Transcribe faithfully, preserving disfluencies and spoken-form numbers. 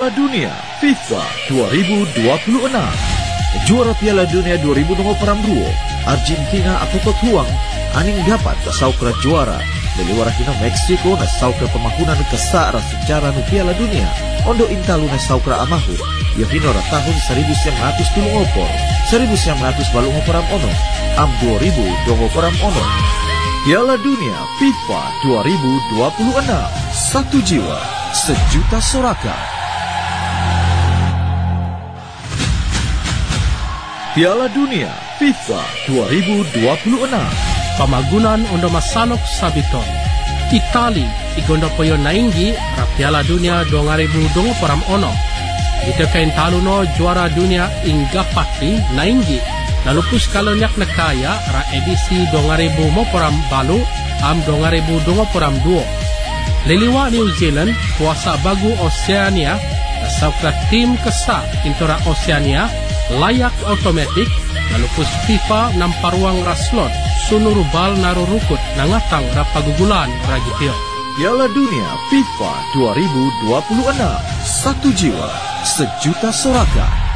Piala Dunia FIFA dua ribu dua puluh enam. Juara Piala Dunia dua ribu dua puluh enam Argentina atau Huang aning dapat saukra juara dari warahina Meksiko na saukra pemahunan kesara sejarah nu Piala Dunia ondo intalu na saukra amahu yahinora tahun seribu sembilan ratus tujuh opor seribu sembilan ratus balung oporam ono am dua ribu dua oporam ono. Piala Dunia FIFA dua ribu dua puluh enam, satu jiwa sejuta sorakan. Piala Dunia FIFA dua ribu dua puluh enam. Pamagunan ondo masanok sabiton. Itali igondo poyo naingi ra Piala Dunia dua ribu dua puluh ono. Ito kain taluno juara dunia ingga pati naingi. Nalupus kalonyak nakaya ra edisi dua ribu dua puluh balu am dua ribu dua puluh dua. Liliwa New Zealand kuasa bagu Oceania nasaukra tim kesa intora Oceania layak otomatik nalupus FIFA namparuang raslot sunuru bal naru rukut nangatang rapagugulan ragitio. Piala Dunia FIFA dua ribu dua puluh enam, satu jiwa sejuta sorakan.